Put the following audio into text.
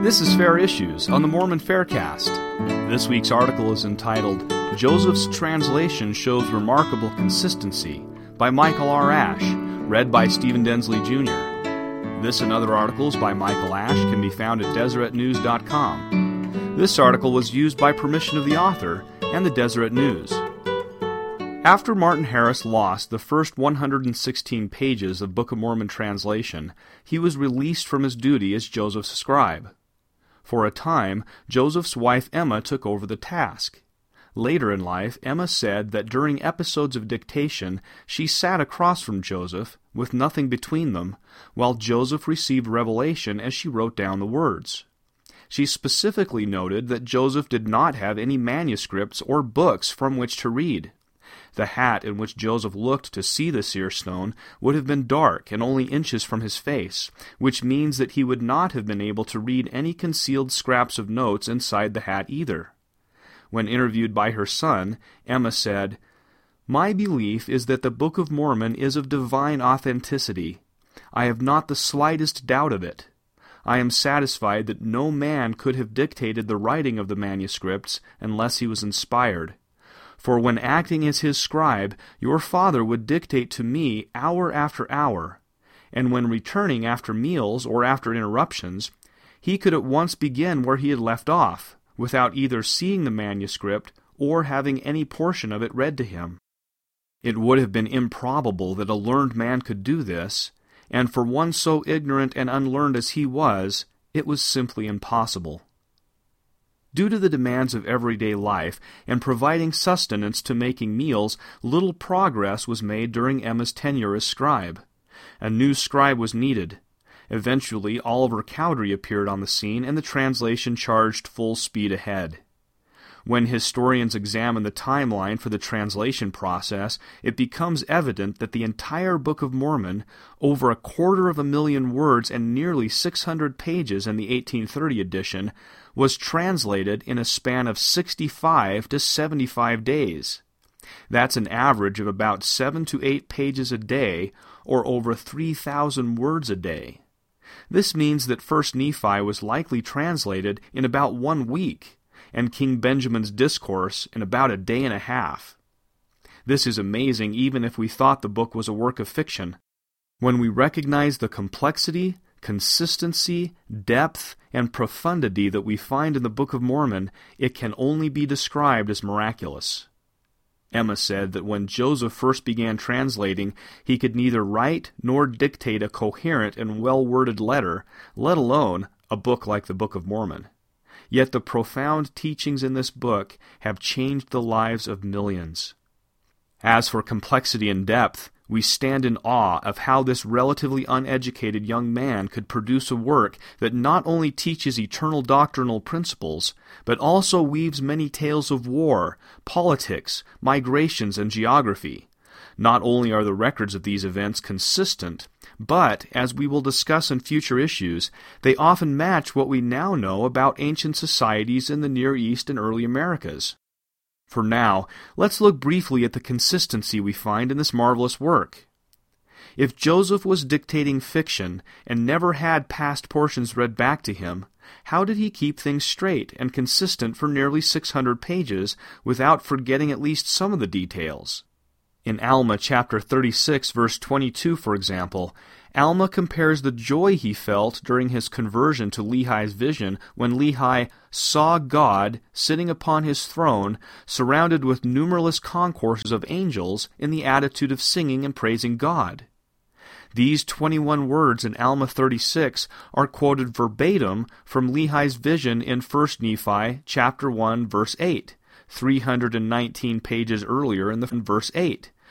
This is Fair Issues on the Mormon Faircast. This week's article is entitled, Joseph's Translation Shows Remarkable Consistency, by Michael R. Ash, read by Stephen Densley Jr. This and other articles by Michael Ash can be found at DeseretNews.com. This article was used by permission of the author and the Deseret News. After Martin Harris lost the first 116 pages of Book of Mormon translation, he was released from his duty as Joseph's scribe. For a time, Joseph's wife Emma took over the task. Later in life, Emma said that during episodes of dictation, she sat across from Joseph, with nothing between them, while Joseph received revelation as she wrote down the words. She specifically noted that Joseph did not have any manuscripts or books from which to read. The hat in which Joseph looked to see the seer stone would have been dark and only inches from his face, which means that he would not have been able to read any concealed scraps of notes inside the hat either. When interviewed by her son, Emma said, "My belief is that the Book of Mormon is of divine authenticity. I have not the slightest doubt of it. I am satisfied that no man could have dictated the writing of the manuscripts unless he was inspired. For when acting as his scribe, your father would dictate to me hour after hour, and when returning after meals or after interruptions, he could at once begin where he had left off, without either seeing the manuscript or having any portion of it read to him. It would have been improbable that a learned man could do this, and for one so ignorant and unlearned as he was, it was simply impossible." Due to the demands of everyday life and providing sustenance to making meals, little progress was made during Emma's tenure as scribe. A new scribe was needed. Eventually, Oliver Cowdery appeared on the scene, and the translation charged full speed ahead. When historians examine the timeline for the translation process, it becomes evident that the entire Book of Mormon, over 250,000 words and nearly 600 pages in the 1830 edition, was translated in a span of 65 to 75 days. That's an average of about 7 to 8 pages a day, or over 3,000 words a day. This means that First Nephi was likely translated in about 1 week, and King Benjamin's Discourse in about a day and a half. This is amazing even if we thought the book was a work of fiction. When we recognize the complexity, consistency, depth, and profundity that we find in the Book of Mormon, it can only be described as miraculous. Emma said that when Joseph first began translating, he could neither write nor dictate a coherent and well-worded letter, let alone a book like the Book of Mormon. Yet the profound teachings in this book have changed the lives of millions. As for complexity and depth, we stand in awe of how this relatively uneducated young man could produce a work that not only teaches eternal doctrinal principles, but also weaves many tales of war, politics, migrations, and geography. Not only are the records of these events consistent, but, as we will discuss in future issues, they often match what we now know about ancient societies in the Near East and early Americas. For now, let's look briefly at the consistency we find in this marvelous work. If Joseph was dictating fiction and never had past portions read back to him, how did he keep things straight and consistent for nearly 600 pages without forgetting at least some of the details? In Alma chapter 36, verse 22, for example, Alma compares the joy he felt during his conversion to Lehi's vision when Lehi saw God sitting upon his throne, surrounded with numberless concourses of angels in the attitude of singing and praising God. These 21 words in Alma 36 are quoted verbatim from Lehi's vision in 1 Nephi chapter 1, verse 8. 319 pages earlier in verse 8,